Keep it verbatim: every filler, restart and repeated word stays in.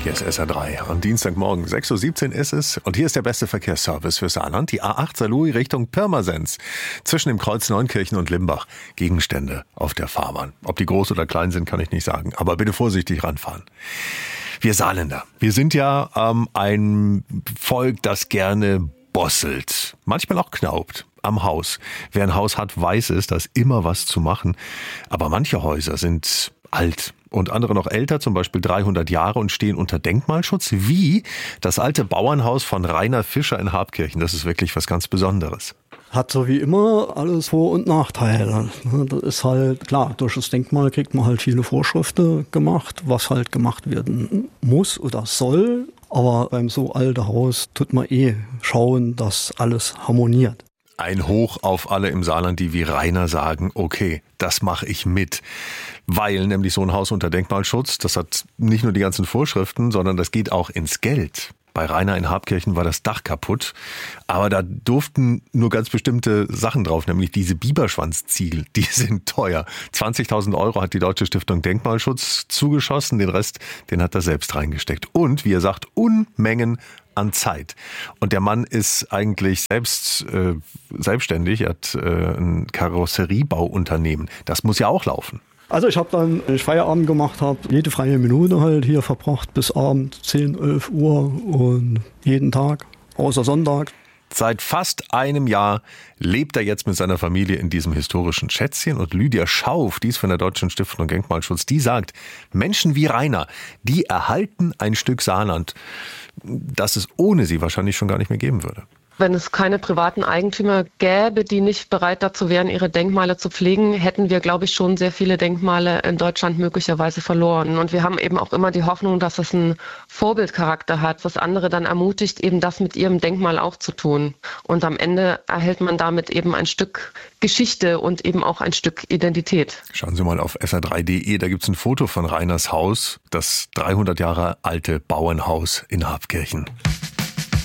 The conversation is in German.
Hier ist S R drei. Am Dienstagmorgen, sechs Uhr siebzehn ist es. Und hier ist der beste Verkehrsservice für Saarland. Die A acht Saarlouis Richtung Pirmasens. Zwischen dem Kreuz Neunkirchen und Limbach. Gegenstände auf der Fahrbahn. Ob die groß oder klein sind, kann ich nicht sagen. Aber bitte vorsichtig ranfahren. Wir Saarländer, wir sind ja ähm, ein Volk, das gerne bosselt. Manchmal auch knaubt. Am Haus. Wer ein Haus hat, weiß es, da ist immer was zu machen. Aber manche Häuser sind alt und andere noch älter, zum Beispiel dreihundert Jahre und stehen unter Denkmalschutz, wie das alte Bauernhaus von Rainer Fischer in Habkirchen. Das ist wirklich was ganz Besonderes. Hat so wie immer alles Vor- und Nachteile. Das ist halt klar, durch das Denkmal kriegt man halt viele Vorschriften gemacht, was halt gemacht werden muss oder soll. Aber beim so alten Haus tut man eh schauen, dass alles harmoniert. Ein Hoch auf alle im Saarland, die wie Rainer sagen, okay, das mache ich mit. Weil nämlich so ein Haus unter Denkmalschutz, das hat nicht nur die ganzen Vorschriften, sondern das geht auch ins Geld. Bei Rainer in Habkirchen war das Dach kaputt, aber da durften nur ganz bestimmte Sachen drauf, nämlich diese Biberschwanzziegel, die sind teuer. zwanzigtausend Euro hat die Deutsche Stiftung Denkmalschutz zugeschossen, den Rest, den hat er selbst reingesteckt. Und, wie er sagt, Unmengen an Zeit. Und der Mann ist eigentlich selbst äh, selbstständig, er hat äh, ein Karosseriebauunternehmen. Das muss ja auch laufen. Also ich habe dann, wenn ich Feierabend gemacht habe, jede freie Minute halt hier verbracht bis abends zehn, elf Uhr und jeden Tag, außer Sonntag. Seit fast einem Jahr lebt er jetzt mit seiner Familie in diesem historischen Schätzchen. Und Lydia Schauf, die ist von der Deutschen Stiftung Denkmalschutz, die sagt, Menschen wie Rainer, die erhalten ein Stück Saarland, das es ohne sie wahrscheinlich schon gar nicht mehr geben würde. Wenn es keine privaten Eigentümer gäbe, die nicht bereit dazu wären, ihre Denkmale zu pflegen, hätten wir, glaube ich, schon sehr viele Denkmale in Deutschland möglicherweise verloren. Und wir haben eben auch immer die Hoffnung, dass es einen Vorbildcharakter hat, was andere dann ermutigt, eben das mit ihrem Denkmal auch zu tun. Und am Ende erhält man damit eben ein Stück Geschichte und eben auch ein Stück Identität. Schauen Sie mal auf S R drei punkt de, da gibt es ein Foto von Rainers Haus, das dreihundert Jahre alte Bauernhaus in Habkirchen.